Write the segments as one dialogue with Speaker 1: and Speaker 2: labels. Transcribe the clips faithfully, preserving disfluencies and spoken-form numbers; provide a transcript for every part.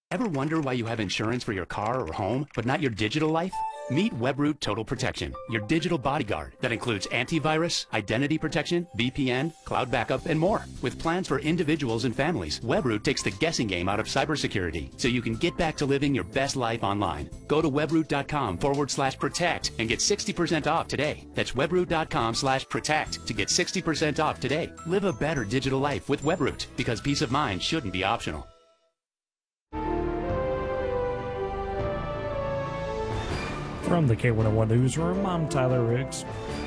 Speaker 1: Ever wonder why you have insurance for your car or home, but not your digital life? Meet Webroot Total Protection, your digital bodyguard that includes antivirus, identity protection, V P N, cloud backup, and more. With plans for individuals and families, Webroot takes the guessing game out of cybersecurity so you can get back to living your best life online. Go to webroot.com forward slash protect and get sixty percent off today. That's webroot.com slash protect to get sixty percent off today. Live a better digital life with Webroot, because peace of mind shouldn't be optional.
Speaker 2: From the K one oh one Newsroom, I'm Tyler Riggs.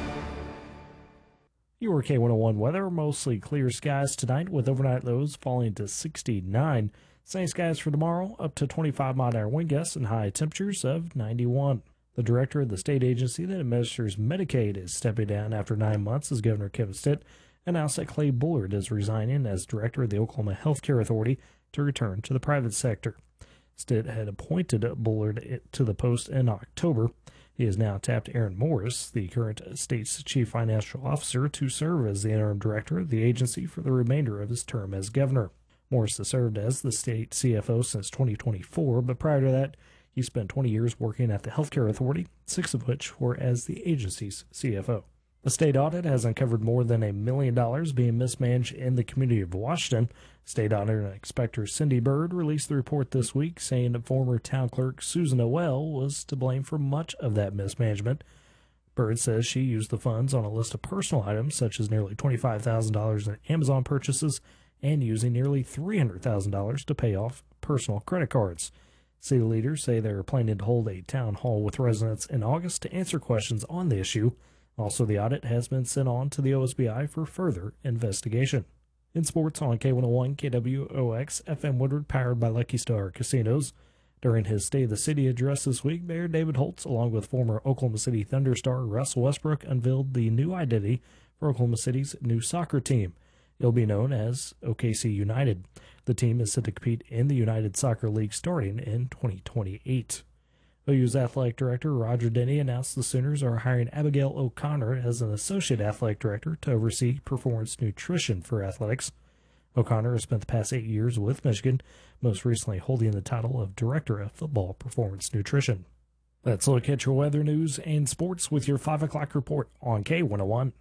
Speaker 2: Your K one oh one weather, mostly clear skies tonight with overnight lows falling to sixty-nine. Sunny skies for tomorrow, up to twenty-five mile an hour wind gusts and high temperatures of ninety-one. The director of the state agency that administers Medicaid is stepping down after nine months as Governor Kevin Stitt announced that Clay Bullard is resigning as director of the Oklahoma Health Care Authority to return to the private sector. Stitt had appointed Bullard to the post in October. He has now tapped Aaron Morris, the current state's chief financial officer, to serve as the interim director of the agency for the remainder of his term as governor. Morris has served as the state C F O since twenty twenty-four, but prior to that, he spent twenty years working at the Healthcare Authority, six of which were as the agency's C F O. The state audit has uncovered more than a million dollars being mismanaged in the community of Washington. State Auditor and Inspector Cindy Bird released the report this week, saying that former town clerk Susan Noel was to blame for much of that mismanagement. Bird says she used the funds on a list of personal items, such as nearly twenty-five thousand dollars in Amazon purchases and using nearly three hundred thousand dollars to pay off personal credit cards. City leaders say they are planning to hold a town hall with residents in August to answer questions on the issue. Also, the audit has been sent on to the O S B I for further investigation. In sports on K one oh one, K W O X, F M Woodward, powered by Lucky Star Casinos. During his State of the City address this week, Mayor David Holtz, along with former Oklahoma City Thunder star Russell Westbrook, unveiled the new identity for Oklahoma City's new soccer team. It'll be known as O K C United. The team is set to compete in the United Soccer League starting in twenty twenty-eight. O U's athletic director Roger Denny announced the Sooners are hiring Abigail O'Connor as an associate athletic director to oversee performance nutrition for athletics. O'Connor has spent the past eight years with Michigan, most recently holding the title of director of football performance nutrition. Let's look at your weather news and sports with your five o'clock report on K one oh one.